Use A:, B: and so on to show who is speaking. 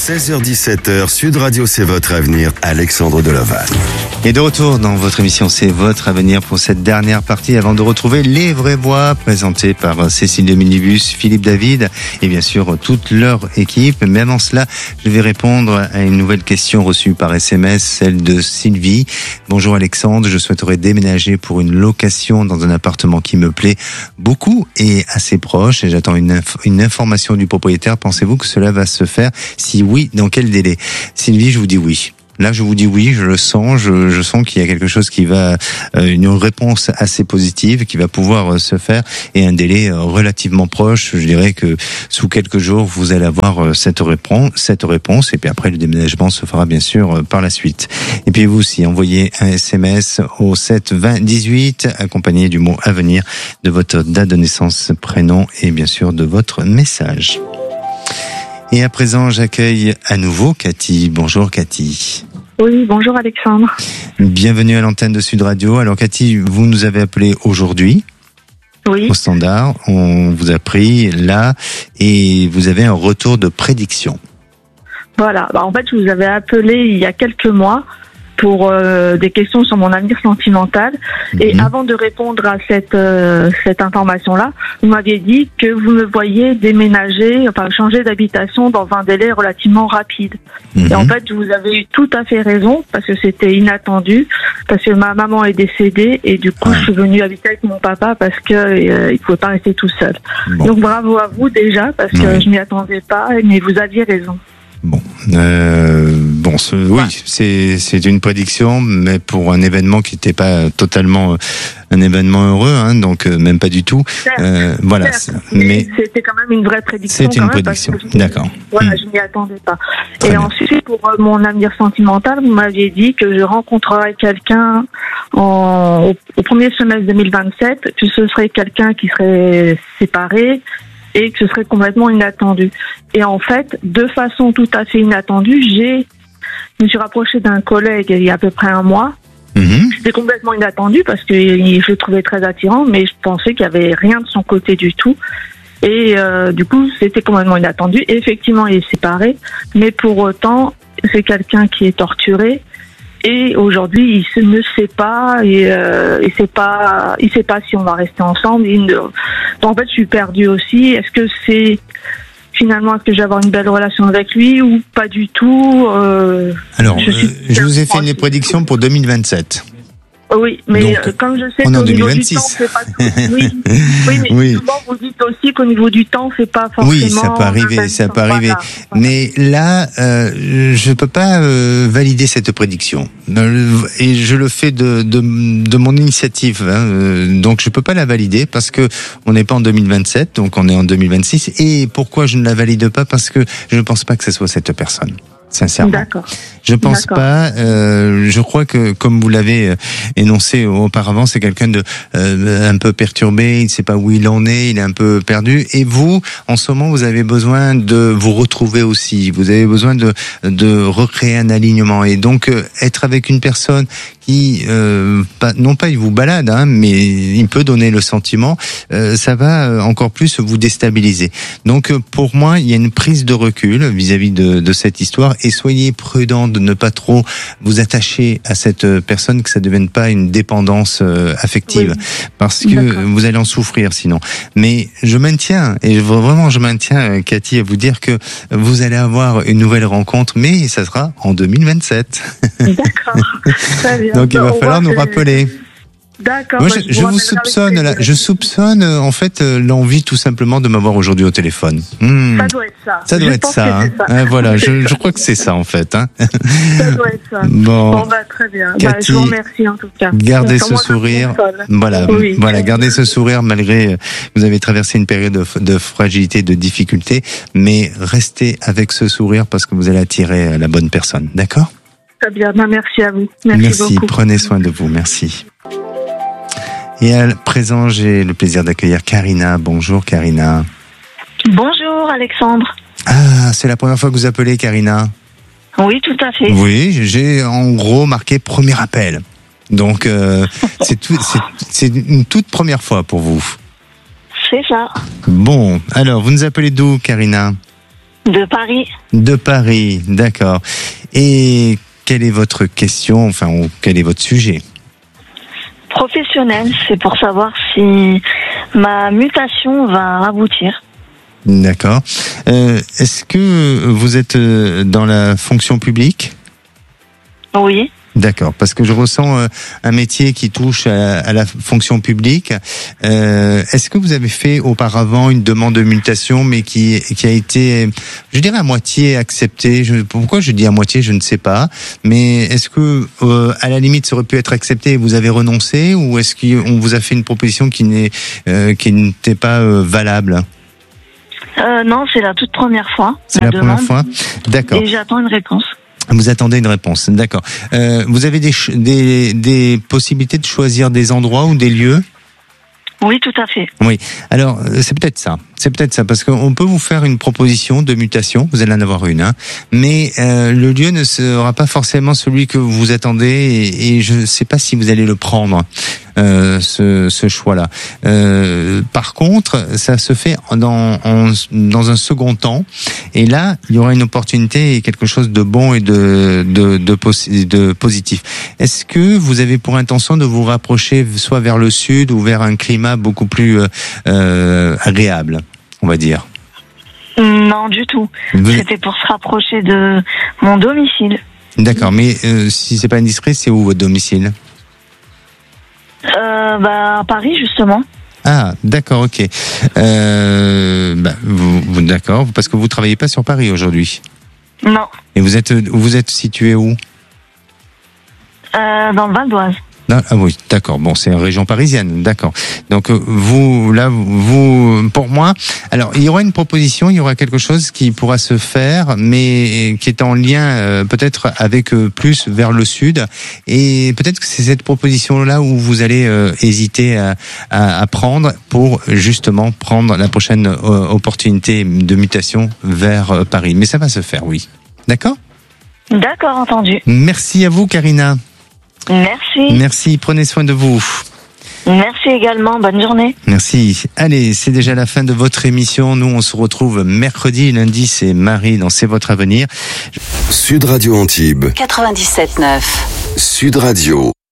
A: 16h-17h, Sud Radio, c'est votre avenir. Alexandre Delaval.
B: Et de retour dans votre émission, c'est votre avenir pour cette dernière partie avant de retrouver Les Vraies Voix présentées par Cécile de Minibus, Philippe David et bien sûr toute leur équipe. Mais avant cela, je vais répondre à une nouvelle question reçue par SMS, celle de Sylvie. Bonjour Alexandre, je souhaiterais déménager pour une location dans un appartement qui me plaît beaucoup et assez proche. Et j'attends une information du propriétaire. Pensez-vous que cela va se faire? Si oui, dans quel délai? Sylvie, je vous dis oui. Là, je vous dis oui, je le sens, je sens qu'il y a quelque chose qui va, une réponse assez positive qui va pouvoir se faire et un délai relativement proche. Je dirais que sous quelques jours, vous allez avoir cette réponse et puis après, le déménagement se fera bien sûr par la suite. Et puis vous aussi, envoyez un SMS au 7 20 18 accompagné du mot avenir, de votre date de naissance, prénom et bien sûr de votre message. Et à présent, j'accueille à nouveau Cathy. Bonjour Cathy.
C: Oui, bonjour Alexandre.
B: Bienvenue à l'antenne de Sud Radio. Alors Cathy, vous nous avez appelé aujourd'hui.
C: Oui.
B: Au standard. On vous a pris là et vous avez un retour de prédiction.
C: Voilà. En fait, je vous avais appelé il y a quelques mois pour des questions sur mon avenir sentimental. Et avant de répondre à cette information-là, vous m'aviez dit que vous me voyez déménager, enfin changer d'habitation dans un délai relativement rapide. Et en fait, vous avez eu tout à fait raison, parce que c'était inattendu, parce que ma maman est décédée et du coup, je suis venue habiter avec mon papa parce que il pouvait pas rester tout seul. Bon. Donc bravo à vous déjà, parce que je m'y attendais pas, mais vous aviez raison.
B: Bon, oui, c'est une prédiction, mais pour un événement qui n'était pas totalement un événement heureux, hein, donc même pas du tout. Voilà,
C: certes, mais c'était quand même une vraie prédiction.
B: C'est une prédiction, d'accord.
C: Voilà, je m'y attendais pas.
B: Très bien.
C: Ensuite, pour mon avenir sentimental, vous m'aviez dit que je rencontrerais quelqu'un au premier semestre 2027, que ce serait quelqu'un qui serait séparé, et que ce serait complètement inattendu. Et en fait, de façon tout à fait inattendue, je me suis rapprochée d'un collègue il y a à peu près un mois. C'était complètement inattendu parce que je le trouvais très attirant, mais je pensais qu'il n'y avait rien de son côté du tout. Et du coup, c'était complètement inattendu. Et effectivement, il est séparé, mais pour autant, c'est quelqu'un qui est torturé. Et aujourd'hui, il ne sait pas, il sait pas si on va rester ensemble. En fait, je suis perdue aussi. Est-ce que je vais avoir une belle relation avec lui ou pas du tout?
B: Alors, je vous ai fait une prédiction pour 2027.
C: Oui, mais donc, comme je sais qu'au niveau du temps, c'est pas tout. Oui, souvent vous dites aussi qu'au niveau du temps, c'est pas forcément.
B: Oui, ça peut arriver. Voilà. Mais là, je peux pas valider cette prédiction. Et je le fais de mon initiative. Donc je peux pas la valider parce que on n'est pas en 2027, donc on est en 2026. Et pourquoi je ne la valide pas? Parce que je ne pense pas que ce soit cette personne. Sincèrement.
C: D'accord.
B: Je pense pas. Je crois que, comme vous l'avez énoncé auparavant, c'est quelqu'un de un peu perturbé. Il ne sait pas où il en est. Il est un peu perdu. Et vous, en ce moment, vous avez besoin de vous retrouver aussi. Vous avez besoin de recréer un alignement. Et donc, être avec une personne qui, non pas il vous balade, hein, mais il peut donner le sentiment, ça va encore plus vous déstabiliser. Donc, pour moi, il y a une prise de recul vis-à-vis de cette histoire. Et soyez prudent de ne pas trop vous attacher à cette personne, que ça ne devienne pas une dépendance affective, parce que vous allez en souffrir sinon. Mais je maintiens, Cathy, à vous dire que vous allez avoir une nouvelle rencontre, mais ça sera en 2027.
C: D'accord, très bien.
B: Donc il va falloir nous rappeler.
C: D'accord.
B: Moi, je vous soupçonne là. Je soupçonne en fait l'envie tout simplement de m'avoir aujourd'hui au téléphone.
C: Ça doit être ça.
B: Ça doit être ça. Voilà, je crois que c'est ça en fait.
C: Ça doit être ça.
B: Bon,
C: très bien.
B: Cathy,
C: je vous remercie en tout cas.
B: Gardez ce sourire. Voilà, gardez ce sourire malgré vous avez traversé une période de fragilité, de difficulté, mais restez avec ce sourire parce que vous allez attirer la bonne personne. D'accord?
C: Très bien. Merci à vous. Merci beaucoup.
B: Prenez soin de vous. Merci. Et à présent, j'ai le plaisir d'accueillir Karina. Bonjour Karina.
D: Bonjour Alexandre.
B: Ah, c'est la première fois que vous appelez Karina?
D: Oui, tout à fait.
B: Oui, j'ai en gros marqué premier appel. Donc, c'est une toute première fois pour vous.
D: C'est ça.
B: Bon, alors, vous nous appelez d'où, Karina?
D: De Paris.
B: De Paris, d'accord. Et quelle est votre question, ou quel est votre sujet?
D: Professionnel, c'est pour savoir si ma mutation va aboutir.
B: D'accord. Est-ce que vous êtes dans la fonction publique?
D: Oui.
B: D'accord, parce que je ressens un métier qui touche à la fonction publique. Est-ce que vous avez fait auparavant une demande de mutation, mais qui a été, je dirais, à moitié acceptée? Pourquoi je dis à moitié, je ne sais pas. Mais est-ce que, à la limite, ça aurait pu être accepté et vous avez renoncé, ou est-ce qu'on vous a fait une proposition qui n'était pas valable?
D: Non, c'est la toute première fois.
B: C'est la première fois? D'accord.
D: Et j'attends une réponse.
B: Vous attendez une réponse, d'accord. Vous avez des possibilités de choisir des endroits ou des lieux?
D: Oui, tout à fait.
B: Oui. Alors, c'est peut-être ça. C'est peut-être ça, parce qu'on peut vous faire une proposition de mutation. Vous allez en avoir une, mais le lieu ne sera pas forcément celui que vous attendez, et je ne sais pas si vous allez le prendre. Ce choix-là. Par contre, ça se fait dans un second temps, et là, il y aura une opportunité et quelque chose de bon et de positif. Est-ce que vous avez pour intention de vous rapprocher soit vers le sud ou vers un climat beaucoup plus agréable, on va dire?
D: Non, du tout. C'était pour se rapprocher de mon domicile.
B: D'accord, mais si c'est pas indiscret, c'est où votre domicile?
D: À Paris, justement.
B: Ah, d'accord, ok. D'accord, parce que vous travaillez pas sur Paris aujourd'hui.
D: Non.
B: Et vous êtes situé où?
D: Dans le Val d'Oise.
B: Ah oui, d'accord. Bon, c'est une région parisienne, d'accord. Donc pour moi, alors il y aura une proposition, il y aura quelque chose qui pourra se faire, mais qui est en lien peut-être avec plus vers le sud, et peut-être que c'est cette proposition-là où vous allez hésiter à prendre pour justement prendre la prochaine opportunité de mutation vers Paris. Mais ça va se faire, oui. D'accord ?
D: D'accord, entendu.
B: Merci à vous, Karina.
D: Merci.
B: Merci, prenez soin de vous.
D: Merci également, bonne journée.
B: Merci. Allez, c'est déjà la fin de votre émission. Nous, on se retrouve mercredi, lundi, c'est Marie dans C'est votre avenir.
A: Sud Radio Antibes.
E: 97.9.
A: Sud Radio.